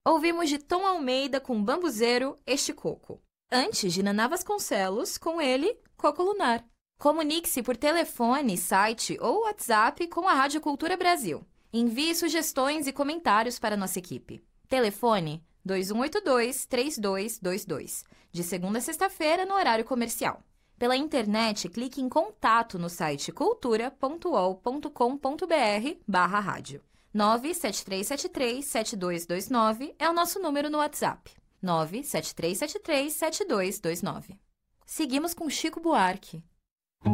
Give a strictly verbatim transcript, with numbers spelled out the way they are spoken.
Ouvimos de Tom Almeida com Bambuzeiro, Este Coco. Antes de Naná Vasconcelos, com ele, Coco Lunar. Comunique-se por telefone, site ou WhatsApp com a Rádio Cultura Brasil. Envie sugestões e comentários para a nossa equipe. Telefone dois um oito dois, três dois dois dois, de segunda a sexta-feira no horário comercial. Pela internet, clique em contato no site cultura ponto u o ponto com ponto b r barra rádio. nove sete três sete três, sete dois dois nove é o nosso número no WhatsApp. nove sete três sete três, sete dois dois nove. Seguimos com Chico Buarque.